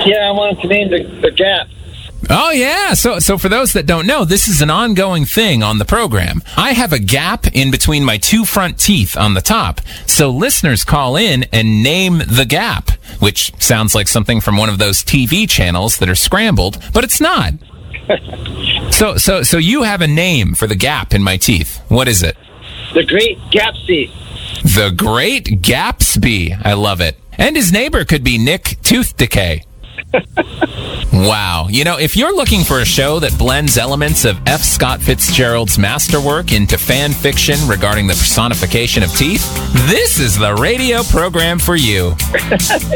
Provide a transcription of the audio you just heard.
Yeah, I wanted to name the gap. Oh, yeah. So for those that don't know, this is an ongoing thing on the program. I have a gap in between my two front teeth on the top. So listeners call in and name the gap, which sounds like something from one of those TV channels that are scrambled, but it's not. So you have a name for the gap in my teeth. What is it? The Great Gatsby. The Great Gatsby. I love it. And his neighbor could be Nick Tooth Decay. Wow. You know, if you're looking for a show that blends elements of F. Scott Fitzgerald's masterwork into fan fiction regarding the personification of teeth, this is the radio program for you.